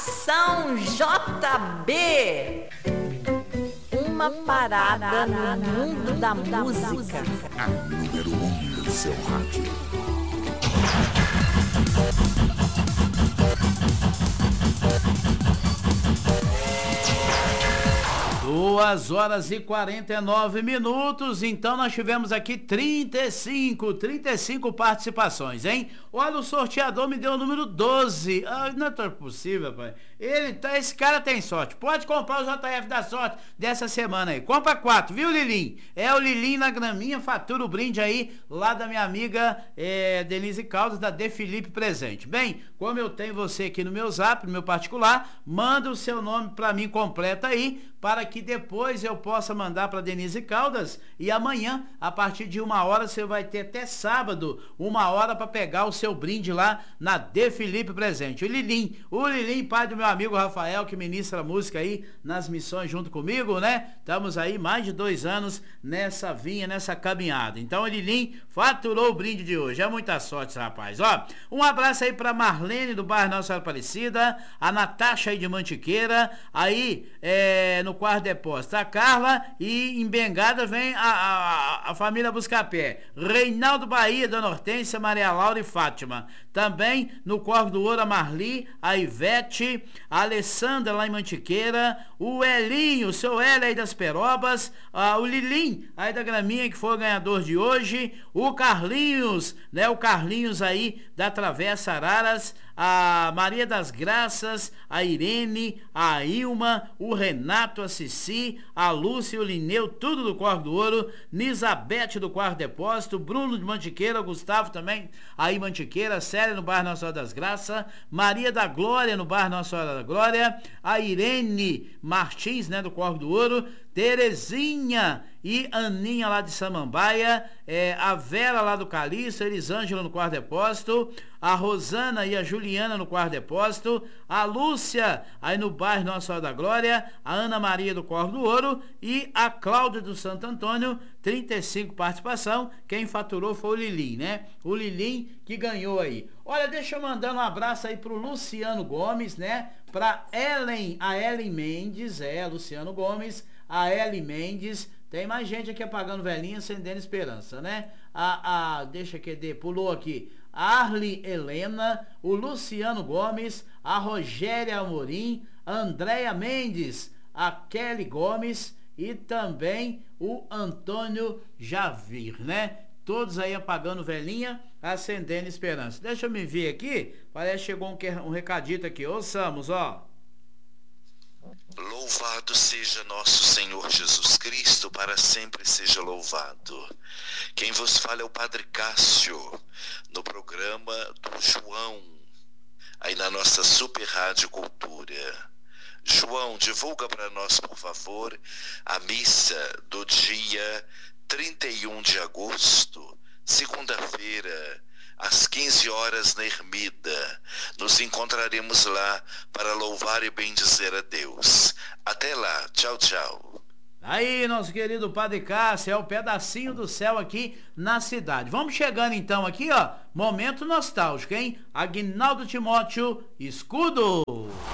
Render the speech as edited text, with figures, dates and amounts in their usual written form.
São JB, uma parada no mundo da música. A número 1 do seu rádio. 2h49. Então nós tivemos aqui 35 participações, hein? Olha, o sorteador me deu o número 12. Não é possível, pai. Esse cara tem sorte. Pode comprar o JF da sorte dessa semana aí. Compra 4, viu, Lilim? É o Lilim na graminha, fatura o brinde aí lá da minha amiga Denise Caldas, da De Felipe Presente. Bem, como eu tenho você aqui no meu zap, no meu particular, manda o seu nome pra mim completo aí, para que depois eu possa mandar para Denise Caldas, e amanhã, a partir de 1h, você vai ter até sábado, 1h para pegar o seu brinde lá na De Felipe Presente. O Lilim, pai do meu amigo Rafael, que ministra música aí nas missões junto comigo, né? Estamos aí mais de 2 anos nessa caminhada. Então o Lilim faturou o brinde de hoje. É muita sorte, rapaz. Ó, um abraço aí para Marlene do bairro Nossa Senhora Aparecida, a Natasha aí de Mantiqueira, aí no quarto depósito a Carla, e em Bengada vem a família Buscapé, Reinaldo Bahia, Dona Hortência, Maria Laura e Fátima. Também no Corvo do Ouro a Marli, a Ivete, a Alessandra lá em Mantiqueira, o Elinho, o seu Hélio aí das Perobas, o Lilim aí da Graminha, que foi o ganhador de hoje, o Carlinhos, né, o Carlinhos aí da Travessa Araras, a Maria das Graças, a Irene, a Ilma, o Renato, a Cici, a Lúcia e o Lineu, tudo do Corvo do Ouro, Nisabete do Quarto Depósito, Bruno de Mantiqueira, Gustavo também aí Mantiqueira, Célia no bairro Nossa Senhora das Graças, Maria da Glória no bairro Nossa Senhora da Glória, a Irene Martins, né, do Corvo do Ouro, Terezinha e Aninha lá de Samambaia, a Vera lá do Calixto, a Elisângela no Quarto Depósito, a Rosana e a Juliana no Quarto Depósito, a Lúcia aí no bairro Nossa Senhora da Glória, a Ana Maria do Corvo do Ouro e a Cláudia do Santo Antônio. 35 participação. Quem faturou foi o Lilim, né? O Lilim que ganhou aí. Olha, deixa eu mandar um abraço aí pro Luciano Gomes, né? Pra a Ellen Mendes, Luciano Gomes, a Ellen Mendes. Tem mais gente aqui apagando velhinha, acendendo esperança, né? Deixa que pulou aqui. A Arli Helena, o Luciano Gomes, a Rogéria Amorim, a Andréia Mendes, a Kelly Gomes e também o Antônio Javir, né? Todos aí apagando velhinha, acendendo esperança. Deixa eu me ver aqui, parece que chegou um recadito aqui. Ouçamos, ó. Louvado seja nosso Senhor Jesus Cristo, para sempre seja louvado. Quem vos fala é o Padre Cássio, no programa do João, aí na nossa Super Rádio Cultura. João, divulga para nós, por favor, a missa do dia 31 de agosto, segunda-feira, às 15 horas na Ermida. Nos encontraremos lá para louvar e bendizer a Deus. Até lá, tchau, tchau. Aí, nosso querido Padre Cássio, é o pedacinho do céu aqui na cidade. Vamos chegando então aqui, ó, momento nostálgico, hein? Aguinaldo Timóteo, Escudo.